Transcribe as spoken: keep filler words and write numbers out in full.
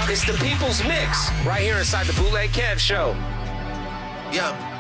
It's the People's Mix right here inside the Bootleg Kev Show. Yeah.